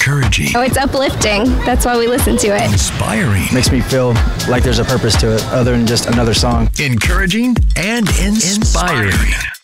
Encouraging. Oh, it's uplifting. That's why we listen to it. Inspiring. Makes me feel like there's a purpose to it other than just another song. Encouraging and inspiring.